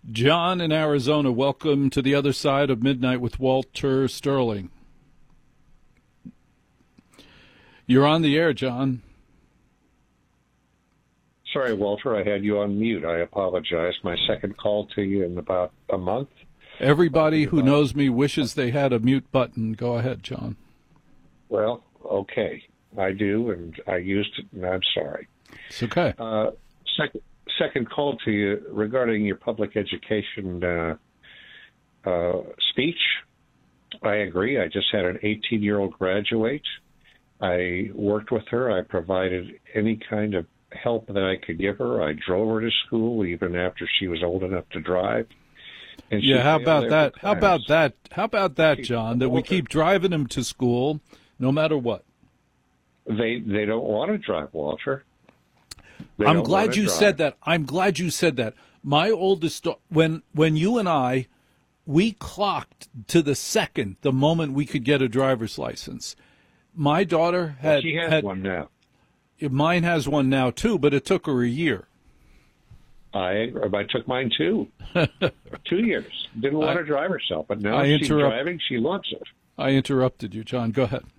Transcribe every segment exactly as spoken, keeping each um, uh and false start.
John in Arizona, welcome to the other side of midnight with Walter Sterling. You're on the air, John. Sorry, Walter, I had you on mute. I apologize. My second call to you in about a month. Everybody who knows me wishes they had a mute button. Go ahead, John. Well, okay. I do, and I used it, and I'm sorry. It's okay. Uh, second, second call to you regarding your public education uh, uh, speech. I agree. I just had an eighteen-year-old graduate. I worked with her. I provided any kind of help that I could give her. I drove her to school even after she was old enough to drive. And yeah, how about that? How about that? How about that, John? That we keep driving them to school, no matter what. They they don't want to drive, Walter. They I'm glad you said that. I'm glad you said that. My oldest, when when you and I, we clocked to the second the moment we could get a driver's license. My daughter had. Well, she has had, one now. Mine has one now too, but it took her a year. I I took mine too. Two years. Didn't want I, to drive herself, but now I she's interrupt, driving. She loves it. I interrupted you, John. Go ahead.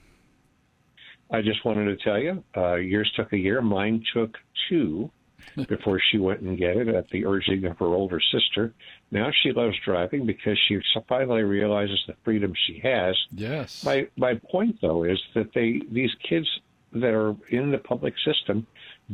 I just wanted to tell you, uh, yours took a year. Mine took two before she went and get it at the urging of her older sister. Now she loves driving because she finally realizes the freedom she has. Yes. My my point though is that they these kids that are in the public system